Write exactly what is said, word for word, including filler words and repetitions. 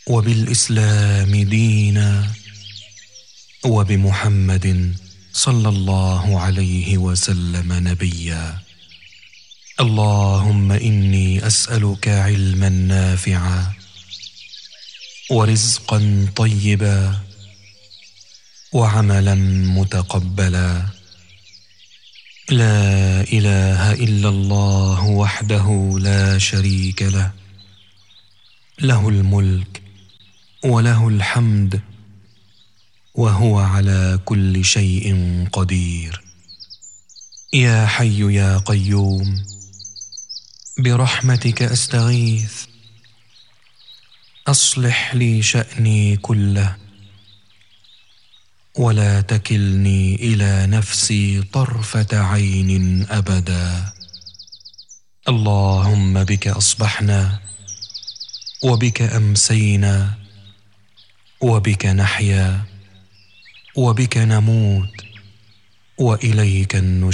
وبالإسلام دينا، وبمحمد صلى الله عليه وسلم نبيا. اللهم إني أسألك علما نافعا ورزقا طيبا وعملا متقبلا. لا إله إلا الله وحده لا شريك له، له الملك وله الحمد وهو على كل شيء قدير. يا حي يا قيوم، برحمتك أستغيث، أصلح لي شأني كله ولا تكلني إلى نفسي طرفة عين أبدا. اللهم بك أصبحنا وبك أمسينا وبك نحيا وبك نموت وإليك النشور.